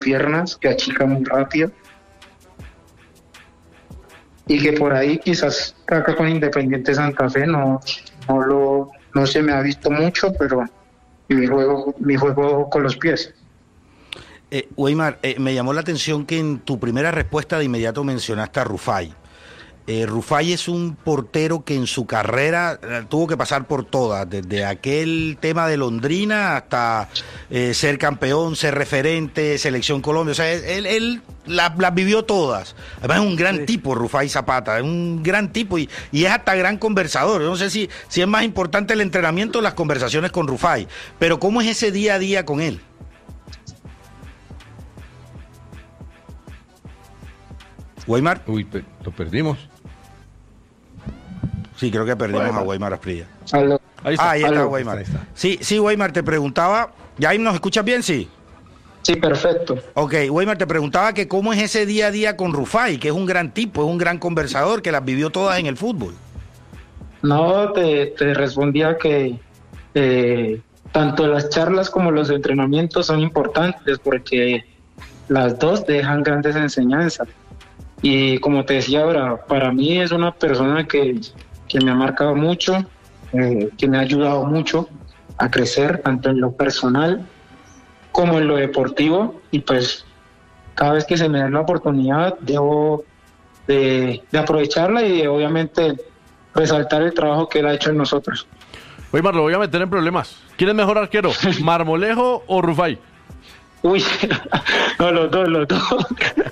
piernas, que achica muy rápido. Y que por ahí quizás acá con Independiente Santa Fe no se me ha visto mucho, pero mi juego con los pies. Weimar, me llamó la atención que en tu primera respuesta de inmediato mencionaste a Rufai. Rufai es un portero que en su carrera tuvo que pasar por todas, desde aquel tema de Londrina hasta ser campeón, ser referente, Selección Colombia. O sea, él las vivió todas. Además es un gran tipo, Rufai Zapata, es un gran tipo y es hasta gran conversador. Yo no sé si es más importante el entrenamiento o las conversaciones con Rufai, pero ¿cómo es ese día a día con él? Weimar. Uy, lo perdimos. Sí, creo que perdimos a Weimar Asprilla. Ahí está, ahí está Weimar. Ahí está. Sí, Weimar, te preguntaba, ¿ya ahí nos escuchas bien? Sí. Sí, perfecto. Ok, Weimar, te preguntaba que cómo es ese día a día con Rufai, que es un gran tipo, es un gran conversador, que las vivió todas en el fútbol. No, te respondía que tanto las charlas como los entrenamientos son importantes porque las dos dejan grandes enseñanzas. Y como te decía ahora, para mí es una persona que me ha marcado mucho, que me ha ayudado mucho a crecer, tanto en lo personal como en lo deportivo, y pues cada vez que se me da la oportunidad debo de aprovecharla y obviamente resaltar el trabajo que él ha hecho en nosotros. Weimar, lo voy a meter en problemas. ¿Quién es mejor arquero, Marmolejo o Rufai? Uy, no, los dos.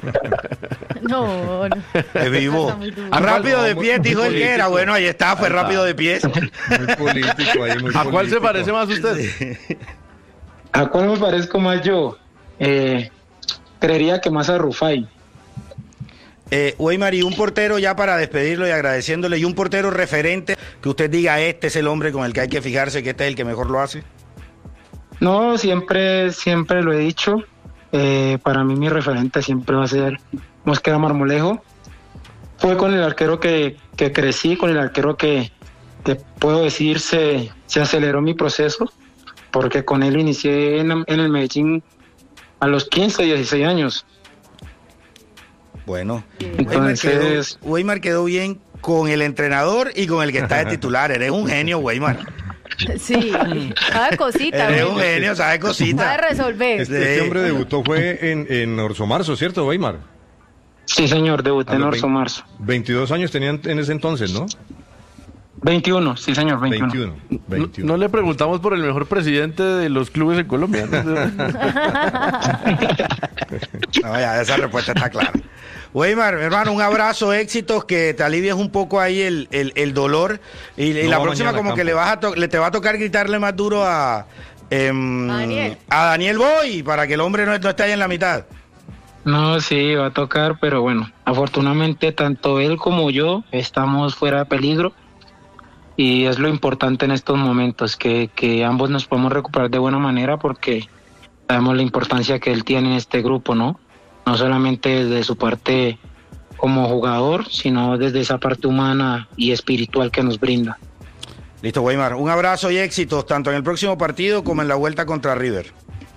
No. Es vivo. Rápido de pies, dijo él que era. Bueno, ahí está, fue rápido de pies. Muy político ahí, muy ¿A cuál político. se parece más usted? ¿A cuál me parezco más yo? Creería que más a Rufai. Weimar, y un portero ya para despedirlo y agradeciéndole, y un portero referente que usted diga, este es el hombre con el que hay que fijarse, que este es el que mejor lo hace. No, siempre lo he dicho. Para mí mi referente siempre va a ser Mosquera Marmolejo. Fue con el arquero que crecí, con el arquero que puedo decir se aceleró mi proceso, porque con él inicié en el Medellín a los 15, 16 años. Bueno, entonces Weimar quedó bien con el entrenador y con el que está de titular. Eres un genio, Weimar. Sí, sabe cositas. Eres un genio, sabe cositas. Sabe resolver. Este hombre debutó fue en Orso Marzo, ¿cierto, Weimar? Sí, señor, debuté en Orso Marzo. 22 años tenían en ese entonces, ¿no? 21, sí, señor, 21. 21. No le preguntamos por el mejor presidente de los clubes en Colombia. No, ya, esa respuesta está clara. Weimar, hermano, un abrazo, éxitos, que te alivies un poco ahí el dolor. Y la próxima como que te va a tocar gritarle más duro a Daniel Boy, para que el hombre no esté ahí en la mitad. No, sí, va a tocar, pero bueno, afortunadamente tanto él como yo estamos fuera de peligro. Y es lo importante en estos momentos, que ambos nos podemos recuperar de buena manera, porque sabemos la importancia que él tiene en este grupo, ¿no? No solamente desde su parte como jugador, sino desde esa parte humana y espiritual que nos brinda. Listo, Weimar. Un abrazo y éxitos, tanto en el próximo partido como en la vuelta contra River.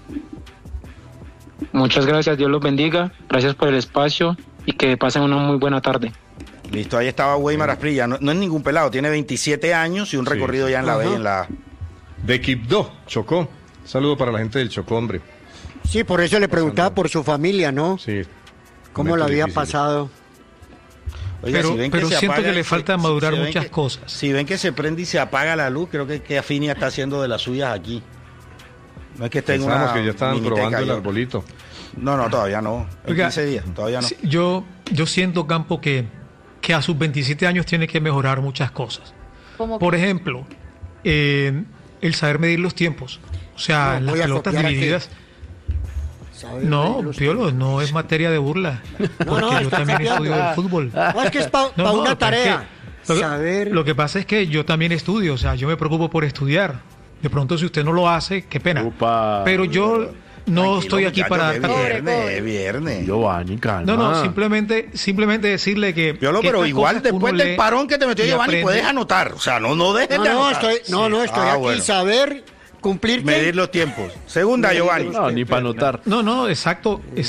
Muchas gracias, Dios los bendiga. Gracias por el espacio y que pasen una muy buena tarde. Listo, ahí estaba Weimar Asprilla. No es ningún pelado, tiene 27 años y un recorrido ya en la B y en la... De Quibdó, Chocó. Saludo para la gente del Chocó, hombre. Sí, por eso le preguntaba por su familia, ¿no? Sí. ¿Cómo lo había difícil. pasado? Oiga, pero si ven pero se siento apaga, que le falta madurar si ven muchas cosas. Si ven que se prende y se apaga la luz, creo que Afinia está haciendo de las suyas aquí. No es que esté en Pensábamos una que ya estaban miniteca, probando el yo. arbolito. No, todavía no. En Oiga, 15 días, todavía no. Sí, yo siento, Campo, que a sus 27 años tiene que mejorar muchas cosas. Por ejemplo, el saber medir los tiempos. O sea, No, las voy a pelotas copiar divididas. No, Piolo, no es materia de burla. No, Porque yo está también copiando. estudio el fútbol. No, es que es para una tarea. Saber. Lo que pasa es que yo también estudio, o sea, yo me preocupo por estudiar. De pronto, si usted no lo hace, qué pena. Upa. Pero yo no Tranquilo, estoy aquí muchacho, para... que es viernes. Giovanni, calma. No, simplemente decirle que... Piolo, que pero estas igual cosas después uno del lee parón que te metió y Giovanni aprende. puedes anotar. O sea, no dejes de anotar. Estoy aquí, bueno. saber cumplir. Medir los tiempos. Segunda, Giovanni. No, ni para anotar. No, exacto.